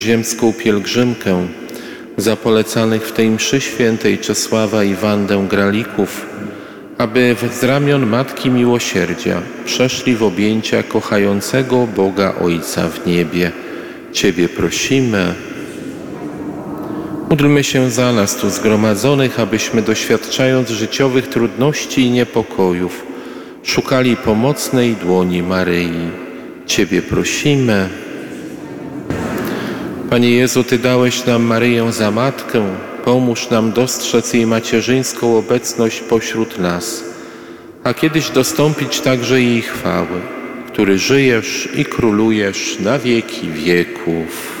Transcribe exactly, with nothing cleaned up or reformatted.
ziemską pielgrzymkę, za polecanych w tej mszy świętej Czesława i Wandę Gralików, aby z ramion Matki Miłosierdzia przeszli w objęcia kochającego Boga Ojca w niebie. Ciebie prosimy. Módlmy się za nas tu zgromadzonych, abyśmy doświadczając życiowych trudności i niepokojów szukali pomocnej dłoni Maryi. Ciebie prosimy. Panie Jezu, Ty dałeś nam Maryję za Matkę, pomóż nam dostrzec jej macierzyńską obecność pośród nas, a kiedyś dostąpić także jej chwały, który żyjesz i królujesz na wieki wieków.